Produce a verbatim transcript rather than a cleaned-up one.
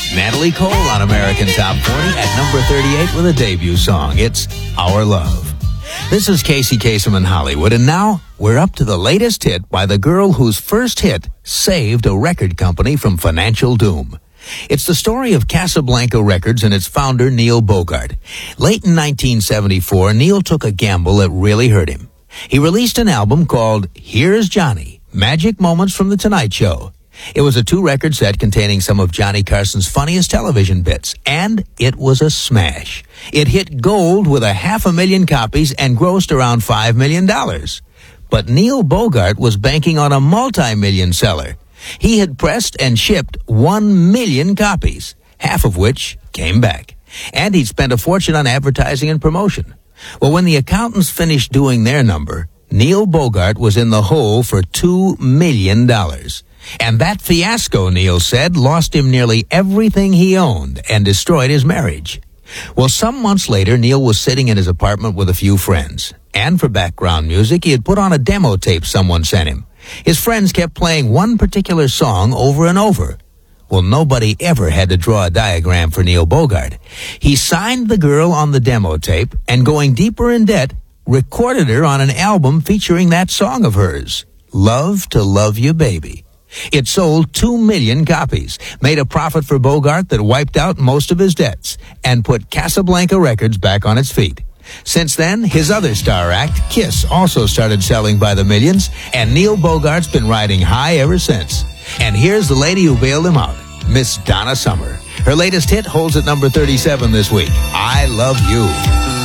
Natalie Cole on American Top forty at number thirty-eight with a debut song. It's Our Love. This is Casey Kasem in Hollywood, and now we're up to the latest hit by the girl whose first hit saved a record company from financial doom. It's the story of Casablanca Records and its founder, Neil Bogart. Late in nineteen seventy-four, Neil took a gamble that really hurt him. He released an album called Here's Johnny, Magic Moments from the Tonight Show. It was a two-record set containing some of Johnny Carson's funniest television bits, and it was a smash. It hit gold with a half a million copies and grossed around five million dollars. But Neil Bogart was banking on a multi-million seller. He had pressed and shipped one million copies, half of which came back. And he'd spent a fortune on advertising and promotion. Well, when the accountants finished doing their number, Neil Bogart was in the hole for two million dollars. And that fiasco, Neil said, lost him nearly everything he owned and destroyed his marriage. Well, some months later, Neil was sitting in his apartment with a few friends. And for background music, he had put on a demo tape someone sent him. His friends kept playing one particular song over and over. Well, nobody ever had to draw a diagram for Neil Bogart. He signed the girl on the demo tape and, going deeper in debt, recorded her on an album featuring that song of hers, Love to Love You Baby. It sold two million copies, made a profit for Bogart that wiped out most of his debts, and put Casablanca Records back on its feet. Since then, his other star act, Kiss, also started selling by the millions, and Neil Bogart's been riding high ever since. And here's the lady who bailed him out, Miss Donna Summer. Her latest hit holds at number thirty-seven this week, I Love You.